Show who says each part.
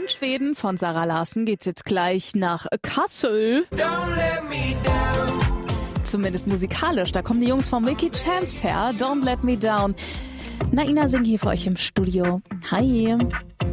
Speaker 1: Von Schweden, von Sarah Larsen, geht's jetzt gleich nach Kassel. Zumindest musikalisch, da kommen die Jungs von Milky Chance her. Don't Let Me Down. Naina singt hier für euch im Studio. Hi.